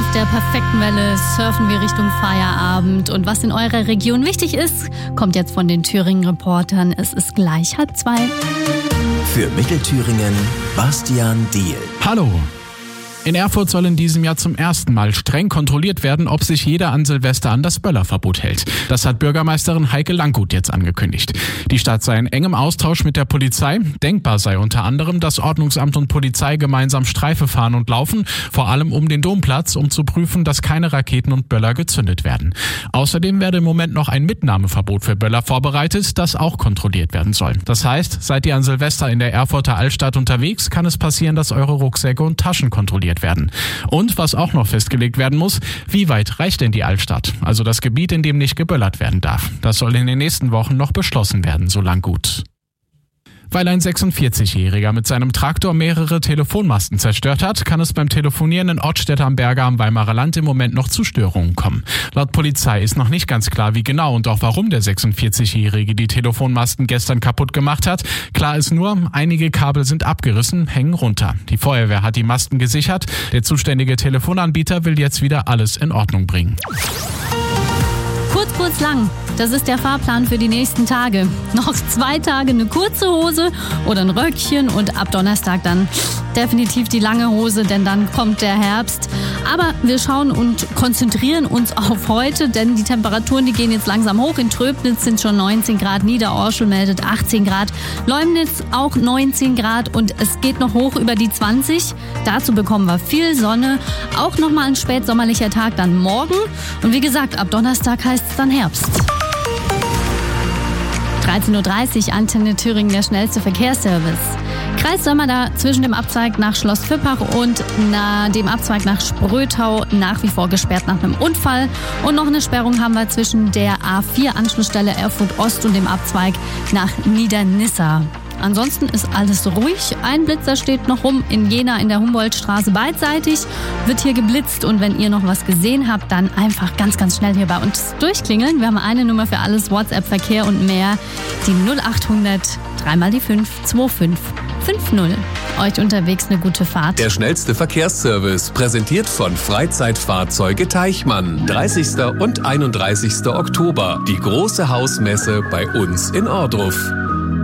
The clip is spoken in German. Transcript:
der perfekten Welle surfen wir Richtung Feierabend. Und was in eurer Region wichtig ist, kommt jetzt von den Thüringen-Reportern. Es ist gleich 1:30. Für Mittelthüringen, Bastian Diehl. Hallo. In Erfurt soll in diesem Jahr zum ersten Mal streng kontrolliert werden, ob sich jeder an Silvester an das Böllerverbot hält. Das hat Bürgermeisterin Heike Langguth jetzt angekündigt. Die Stadt sei in engem Austausch mit der Polizei. Denkbar sei unter anderem, dass Ordnungsamt und Polizei gemeinsam Streife fahren und laufen, vor allem um den Domplatz, um zu prüfen, dass keine Raketen und Böller gezündet werden. Außerdem werde im Moment noch ein Mitnahmeverbot für Böller vorbereitet, das auch kontrolliert werden soll. Das heißt, seid ihr an Silvester in der Erfurter Altstadt unterwegs, kann es passieren, dass eure Rucksäcke und Taschen kontrolliert werden. Und was auch noch festgelegt werden muss, wie weit reicht denn die Altstadt? Also das Gebiet, in dem nicht geböllert werden darf. Das soll in den nächsten Wochen noch beschlossen werden, so Langguth. Weil ein 46-Jähriger mit seinem Traktor mehrere Telefonmasten zerstört hat, kann es beim Telefonieren in Ottstedt am Berge am Weimarer Land im Moment noch zu Störungen kommen. Laut Polizei ist noch nicht ganz klar, wie genau und auch warum der 46-Jährige die Telefonmasten gestern kaputt gemacht hat. Klar ist nur, einige Kabel sind abgerissen, hängen runter. Die Feuerwehr hat die Masten gesichert. Der zuständige Telefonanbieter will jetzt wieder alles in Ordnung bringen. Kurz, lang. Das ist der Fahrplan für die nächsten Tage. Noch 2 Tage eine kurze Hose oder ein Röckchen und ab Donnerstag dann definitiv die lange Hose, denn dann kommt der Herbst. Aber wir schauen und konzentrieren uns auf heute, denn die Temperaturen, die gehen jetzt langsam hoch. In Tröbnitz sind schon 19 Grad, Niederorschel meldet 18 Grad, Leumnitz auch 19 Grad und es geht noch hoch über die 20. Dazu bekommen wir viel Sonne, auch nochmal ein spätsommerlicher Tag dann morgen. Und wie gesagt, ab Donnerstag heißt es dann Herbst. 13:30 Uhr, Antenne Thüringen, der schnellste Verkehrsservice. Kreis Sömmerda zwischen dem Abzweig nach Schloss Vippach und dem Abzweig nach Sprötau nach wie vor gesperrt nach einem Unfall. Und noch eine Sperrung haben wir zwischen der A4-Anschlussstelle Erfurt Ost und dem Abzweig nach Niedernissa. Ansonsten ist alles ruhig. Ein Blitzer steht noch rum in Jena in der Humboldtstraße beidseitig. Wird hier geblitzt und wenn ihr noch was gesehen habt, dann einfach ganz, ganz schnell hier bei uns durchklingeln. Wir haben eine Nummer für alles, WhatsApp, Verkehr und mehr. Die 0800 3 die 5 2550. Euch unterwegs eine gute Fahrt. Der schnellste Verkehrsservice, präsentiert von Freizeitfahrzeuge Teichmann. 30. und 31. Oktober. Die große Hausmesse bei uns in Ohrdruf.